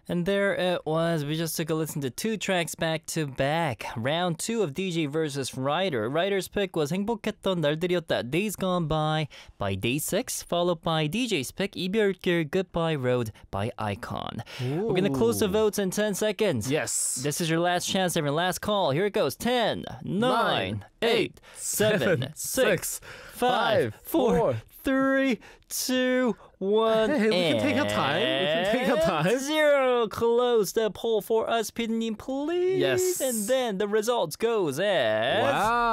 And there it was. We just took a listen to two tracks back to back. Round 2 of DJ versus Ryder. Ryder's pick was 행복했던 날들이었다, Days Gone By Day6, followed by DJ's pick 이별길 Goodbye Road by Icon. Ooh. We're going to close the votes in 10 seconds. Yes. This is your last chance, everyone. Last call. Here it goes. 10, 9, 8, 7, 6, 5, 4, 3, 2, 1. Hey, we can take our time. We can take our time. 0. Close the poll for us, Pidinim, please. Yes. And then the results goes as...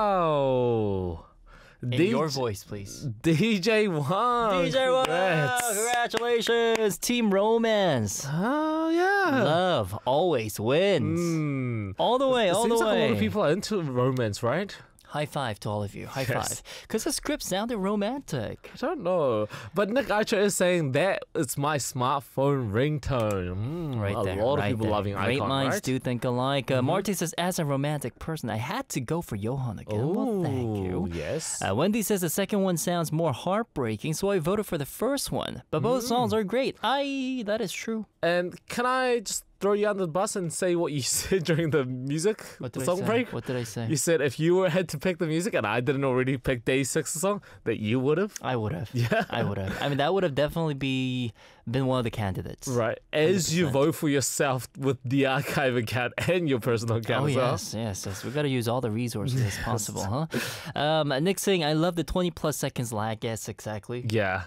Wow. In your voice, please. DJ Wang. DJ Wang. Congrats. Congratulations. Team Romance. Oh, yeah. Love always wins. All the way, all the Seems way. like a lot of people are into romance, right? High five to all of you. High Yes. five. Because the script sounded romantic. I don't know. But Nick Archer is saying that it's my smartphone ringtone. Right a there. lot of right people there. loving Great Icon, minds right? do think alike. Marty says, as a romantic person, I had to go for Johan again. Well, thank you. Yes. Wendy says the second one sounds more heartbreaking, so I voted for the first one. But both songs are great. That is true. And can I just throw you under the bus and say what you said during the music, What the did song I say? break? What did I say? You said if you had to pick the music and I didn't already pick Day 6 song, that you would have. I would have. Yeah. I would have. I mean, that would have definitely been one of the candidates. Right. As you 100%. vote for yourself with the archive account and your personal account Oh, as well. yes. We've got to use all the resources as possible, huh? Nick saying, I love the 20 plus seconds lag. Yes, exactly. Yeah.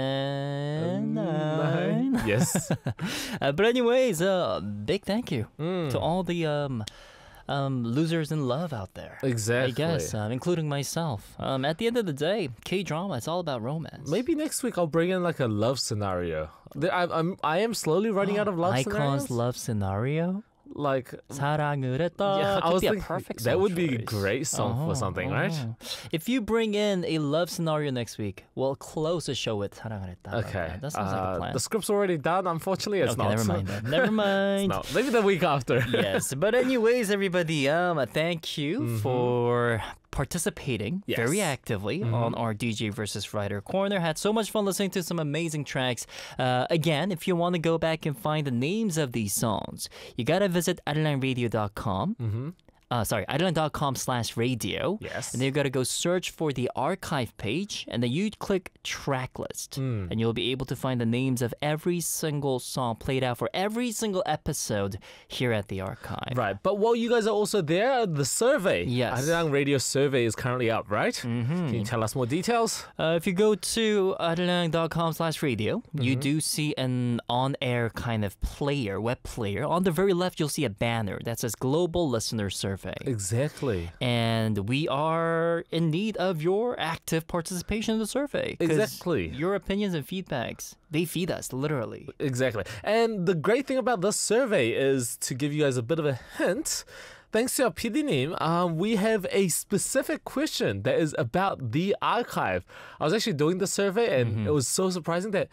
10, 9. Yes. But anyways, big thank you to all the losers in love out there. Exactly. I guess, including myself. At the end of the day, K-drama, it's all about romance. Maybe next week I'll bring in like a love scenario. I am slowly running out of love Icon's scenarios. love scenario? Like, 사랑을 했다. yeah, Could I was be a thinking perfect that song would be a choice. great song for something, right? If you bring in a love scenario next week, we'll close the show with 사랑을 했다. Okay. That sounds like a plan. The script's already done. Unfortunately, it's Okay, not. never mind then. Never mind. No, maybe the week after. Yes, but anyways, everybody, thank you for participating Yes. very actively on our DJ versus Writer Corner. Had so much fun listening to some amazing tracks. Again, if you want to go back and find the names of these songs, you gotta visit adelangradio.com. adelan.com/radio. Yes. And then you got to go search for the archive page, and then you click track list, and you'll be able to find the names of every single song played out for every single episode here at the archive. Right, but while you guys are also there, the survey. Yes. Arirang Radio survey is currently up, right? Can you tell us more details? If you go to adelang.com/radio, you do see an on-air kind of player, web player. On the very left, you'll see a banner that says Global Listener Survey. Exactly. And we are in need of your active participation in the survey. 'Cause Exactly. Your opinions and feedbacks, they feed us, literally. Exactly. And the great thing about this survey is to give you guys a bit of a hint. Thanks to our PD님, we have a specific question that is about the archive. I was actually doing the survey and it was so surprising that,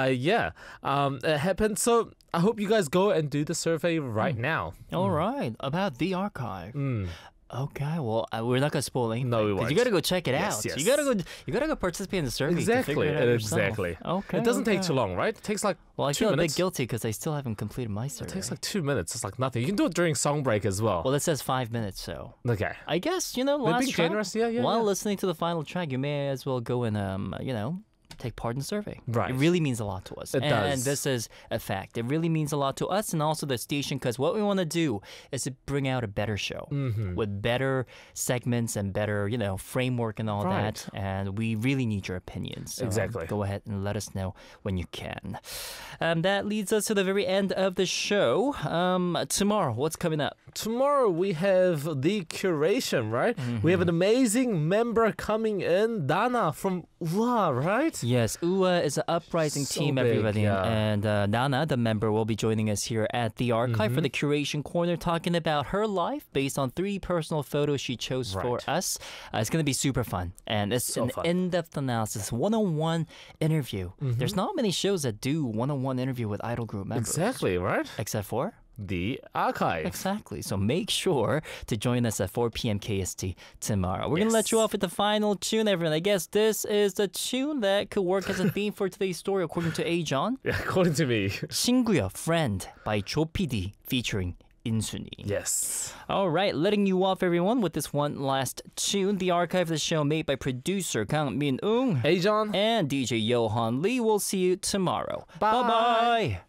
it happened. So I hope you guys go and do the survey right now. All right, about the archive. Okay, well, we're not gonna spoil anything. No, we 'cause won't. You gotta go check it Yes, out. yes. You gotta go participate in the survey. Exactly. To figure it out yourself. Exactly. Okay. It doesn't take okay. too long, right? It takes like Well, I 2 feel a minutes. bit guilty because I still haven't completed my survey. It takes like 2 minutes. It's like nothing. You can do it during song break as well. Well, it says 5 minutes, so Okay. I guess last being track. generous, yeah, While yeah. listening to the final track, you may as well go and take part in the survey. Right. It really means a lot to us. It and does. this is a fact. It really means a lot to us and also the station, because what we want to do is to bring out a better show with better segments and better, framework and all Right. that. And we really need your opinions. So, Exactly. Go ahead and let us know when you can. That leads us to the very end of the show. Tomorrow, what's coming up? Tomorrow we have the curation, right? We have an amazing member coming in, Dana from UA, right? Yes, UA is an uprising So team, big, everybody. yeah. And Nana, the member, will be joining us here at the archive for the Curation Corner, talking about her life based on 3 personal photos she chose for Right. us. It's going to be super fun. And it's So an fun. in-depth analysis, one-on-one interview. There's not many shows that do one-on-one interview with idol group members. Exactly, right? Except for the archive. Exactly. So make sure to join us at 4 p.m. KST tomorrow. We're going to let you off with the final tune, everyone. I guess this is the tune that could work as a theme for today's story, according to A. John. Yeah, according to me. 친구야, Friend by 조PD featuring Insuni. Yes. All right, letting you off, everyone, with this one last tune. The archive of the show made by producer Kang Min-ung Hey, John. and DJ Johan Lee. We'll see you tomorrow. Bye. Bye-bye.